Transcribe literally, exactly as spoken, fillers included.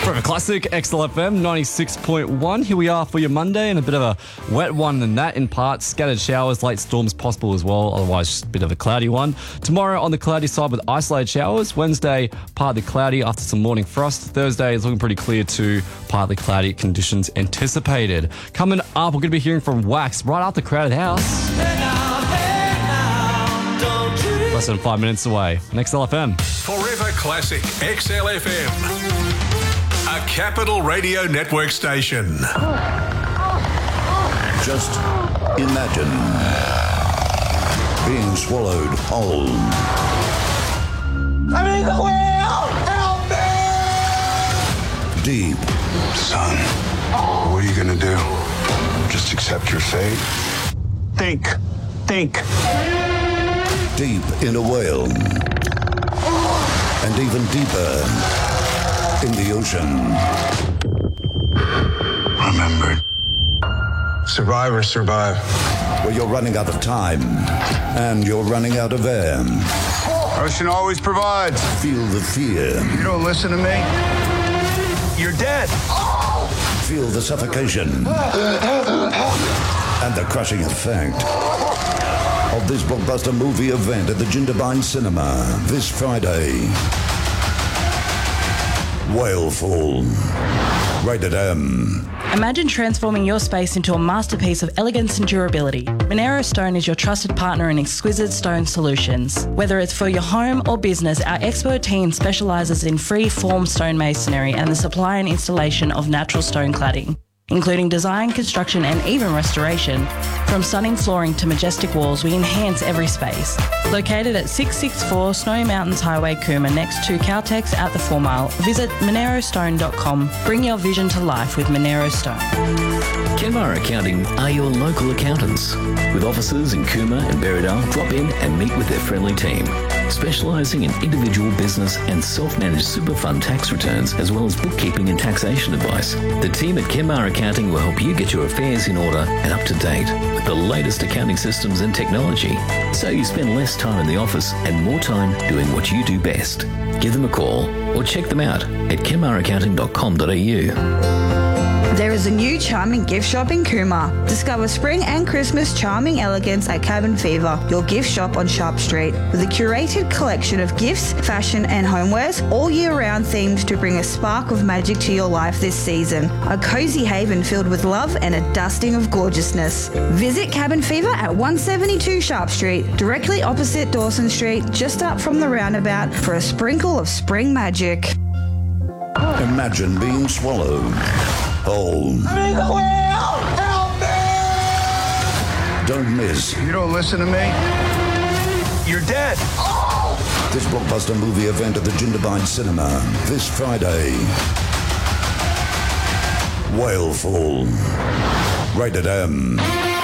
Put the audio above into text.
Forever Classic, X L F M ninety-six point one. Here we are for your Monday, and a bit of a wet one than that in parts. Scattered showers, late storms possible as well, otherwise just a bit of a cloudy one. Tomorrow on the cloudy side with isolated showers. Wednesday, partly cloudy after some morning frost. Thursday is looking pretty clear too, partly cloudy conditions anticipated. Coming up, we're going to be hearing from Wax right after Crowded House. Hey now, hey now, don't you... Less than five minutes away. On X L F M. Forever Classic X L F M. A Capital Radio Network station. Just imagine being swallowed whole. I'm in the wheel! Help me! Deep. Son, what are you gonna do? Just accept your fate? Think. Think. Deep in a whale. And even deeper in the ocean. Remember, survivors survive. Where you're running out of time and you're running out of air. Ocean always provides. Feel the fear. You don't listen to me, you're dead. Feel the suffocation and the crushing effect of this blockbuster movie event at the Jindabyne Cinema this Friday. Whaleful. Rated M. Imagine transforming your space into a masterpiece of elegance and durability. Monero Stone is your trusted partner in exquisite stone solutions. Whether it's for your home or business, our expert team specialises in free-form stonemasonry and the supply and installation of natural stone cladding, including design, construction and even restoration. From stunning flooring to majestic walls, we enhance every space. Located at six sixty-four Snowy Mountains Highway, Cooma, next to Caltex at the Four Mile, visit monero stone dot com. Bring your vision to life with Monero Stone. Kenmar Accounting are your local accountants. With offices in Cooma and Berrydale, drop in and meet with their friendly team. Specialising in individual business and self-managed super fund tax returns, as well as bookkeeping and taxation advice. The team at Kenmar Accounting will help you get your affairs in order and up to date with the latest accounting systems and technology, so you spend less time in the office and more time doing what you do best. Give them a call or check them out at kenmar accounting dot com dot a u. There is a new charming gift shop in Cooma. Discover spring and Christmas charming elegance at Cabin Fever, your gift shop on Sharp Street. With a curated collection of gifts, fashion and homewares, all year round themed to bring a spark of magic to your life this season. A cozy haven filled with love and a dusting of gorgeousness. Visit Cabin Fever at one seventy-two Sharp Street, directly opposite Dawson Street, just up from the roundabout for a sprinkle of spring magic. Imagine being swallowed whole. I'm in the wheel! Help me! Don't miss You don't listen to me, you're dead. this blockbuster movie event at the Jindabyne Cinema this Friday. Whaleful. Rated M.